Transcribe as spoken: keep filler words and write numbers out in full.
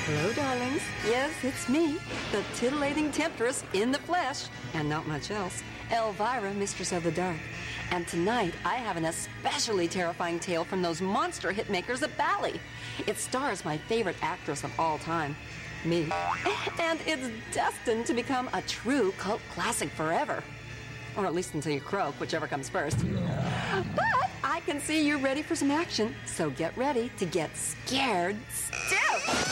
Hello, darlings. Yes, it's me, the titillating temptress in the flesh, and not much else, Elvira, Mistress of the Dark. And tonight, I have an especially terrifying tale from those monster hitmakers at Bally. It stars my favorite actress of all time, me. And it's destined to become a true cult classic forever. Or at least until you croak, whichever comes first. But I can see you're ready for some action, so get ready to get scared stiff.